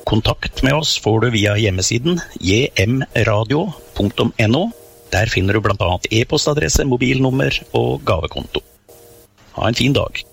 Kontakt med oss får du via hjemmesiden jmradio.no. Der finner du blant annet e-postadresse, mobilnummer og gavekonto. Ha en fin dag.